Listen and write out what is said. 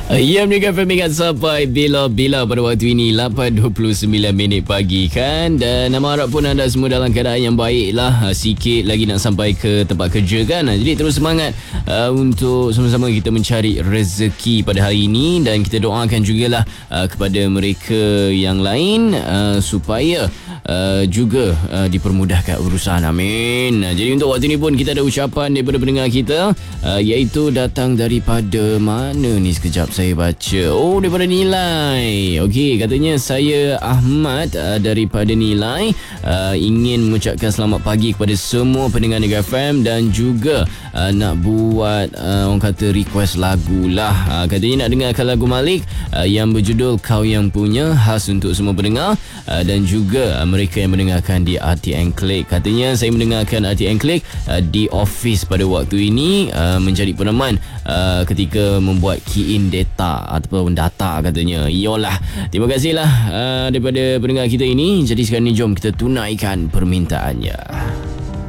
Ya, mereka ingat sampai bila-bila pada waktu ini 8.29 minit pagi kan. Dan nama harap pun anda semua dalam keadaan yang baik lah. Sikit lagi nak sampai ke tempat kerja kan. Jadi terus semangat untuk sama-sama kita mencari rezeki pada hari ini. Dan kita doakan jugalah kepada mereka yang lain supaya juga dipermudahkan urusan. Amin. Jadi untuk waktu ini pun kita ada ucapan daripada pendengar kita, iaitu datang daripada mana ni, sekejap saya baca. Oh, daripada Nilai. Okey, katanya saya Ahmad daripada Nilai, ingin mengucapkan selamat pagi kepada semua pendengar Negara FM dan juga nak buat orang kata request lagu lah. Katanya nak dengarkan lagu Malik yang berjudul Kau Yang Punya, khas untuk semua pendengar dan juga mereka yang mendengarkan di RT and Click. Katanya saya mendengarkan RT and Click di office pada waktu ini, menjadi peneman ketika membuat key in data ataupun data katanya. Iyalah. Terima kasihlah daripada pendengar kita ini. Jadi sekarang ni jom kita tunaikan permintaannya.